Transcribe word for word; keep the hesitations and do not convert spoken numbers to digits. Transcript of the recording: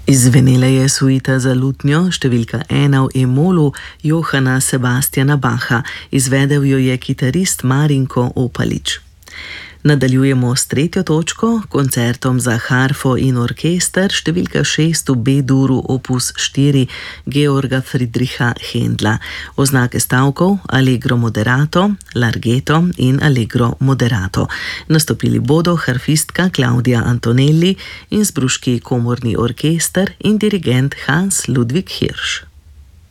Izvenela je suita za lutnjo številka ena v E-molu Johana Sebastiana Bacha, izvedel jo je kitarist Marinko Opalič. Nadaljujemo s tretjo točko, koncertom za harfo in orkester številka šest v B-duru opus štiri Georga Friedricha Händla. Oznake stavkov Allegro moderato, Larghetto in Allegro moderato. Nastopili bodo harfistka Claudia Antonelli, Innsbruški komorni orkester in dirigent Hans Ludwig Hirsch.